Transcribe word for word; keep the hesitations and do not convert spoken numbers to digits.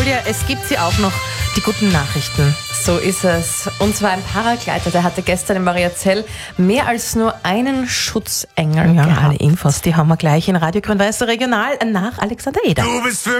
Julia, es gibt sie auch noch, die guten Nachrichten. So ist es. Und zwar ein Paragleiter, der hatte gestern in Mariazell mehr als nur einen Schutzengel Ja, gehabt. alle Infos, die haben wir gleich in Radio Grün-Weiß Regional nach Alexander Eder. Du bist für